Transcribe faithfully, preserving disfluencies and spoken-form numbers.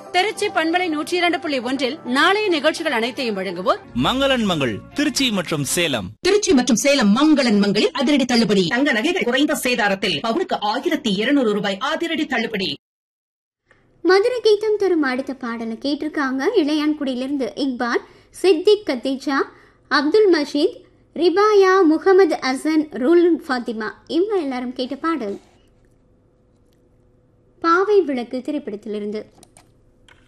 திருச்சி பண்பலை நூற்றி இரண்டு புள்ளி ஒன்றில் நாளைய நிகழ்ச்சிகள் அனைத்தையும் வழங்குவோர் மங்களன் மங்கள் திருச்சி மற்றும் சேலம். திருச்சி மற்றும் சேலம் மங்களன் மங்களில் அதிரடி தள்ளுபடி. தங்க நகைகள் குறைந்த சேதாரத்தில் பவுனுக்கு ஆயிரத்தி இருநூறு ரூபாய் அதிரடி தள்ளுபடி. மதுரை கீதம் தரும் அடுத்த பாடலை கேட்டிருக்காங்க. இளையான்குடியிலிருந்து இக்பால், சித்திக் கத்தீஜா, அப்துல் மஜீத், ரிபாயா, முகமது அசன், ரூல் ஃபாத்திமா இவங்க எல்லாரும் கேட்ட பாடல் பாவை விளக்கு திரைப்படத்திலிருந்து.